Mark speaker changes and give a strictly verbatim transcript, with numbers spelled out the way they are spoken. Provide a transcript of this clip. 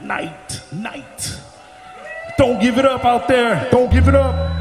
Speaker 1: night, night. Don't give it up out there. Don't give it up.